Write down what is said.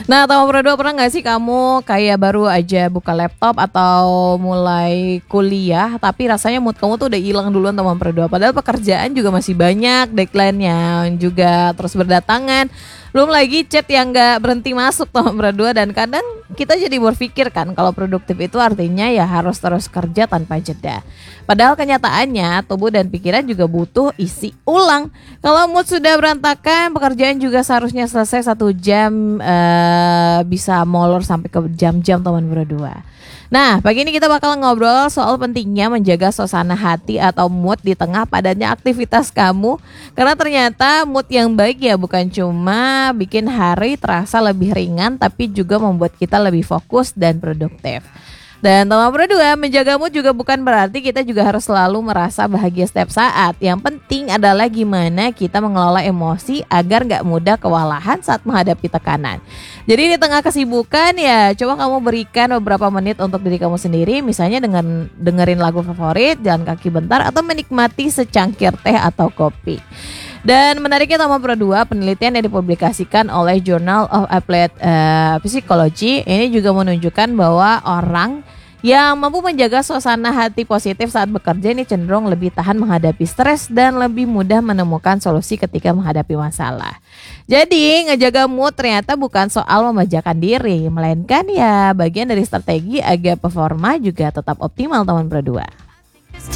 Nah, Tama Pro 2 pernah nggak sih kamu kayak baru aja buka laptop atau mulai kuliah, tapi rasanya mood kamu tuh udah hilang duluan Tama Pro 2. Padahal pekerjaan juga masih banyak, deadline-nya juga terus berdatangan. Belum lagi chat yang nggak berhenti masuk Tama Pro 2, dan kadang kita jadi berpikir kan kalau produktif itu artinya ya harus terus kerja tanpa jeda. Padahal kenyataannya tubuh dan pikiran juga butuh isi ulang. Kalau mood sudah berantakan, pekerjaan juga seharusnya selesai 1 jam, bisa molor sampai ke jam-jam teman berdua. Nah, pagi ini kita bakal ngobrol soal pentingnya menjaga suasana hati atau mood di tengah padatnya aktivitas kamu. Karena ternyata mood yang baik ya bukan cuma bikin hari terasa lebih ringan, tapi juga membuat kita lebih fokus dan produktif. Dan Tama Pro 2, menjaga mood juga bukan berarti kita juga harus selalu merasa bahagia setiap saat. Yang penting adalah gimana kita mengelola emosi agar gak mudah kewalahan saat menghadapi tekanan. Jadi di tengah kesibukan ya coba kamu berikan beberapa menit untuk diri kamu sendiri. Misalnya dengan dengerin lagu favorit, jalan kaki bentar, atau menikmati secangkir teh atau kopi. Dan menariknya Tama Pro 2, penelitian yang dipublikasikan oleh Journal of Applied Psychology ini juga menunjukkan bahwa orang yang mampu menjaga suasana hati positif saat bekerja ini cenderung lebih tahan menghadapi stres dan lebih mudah menemukan solusi ketika menghadapi masalah. Jadi ngejaga mood ternyata bukan soal memanjakan diri, melainkan ya bagian dari strategi agar performa juga tetap optimal Tama Pro 2.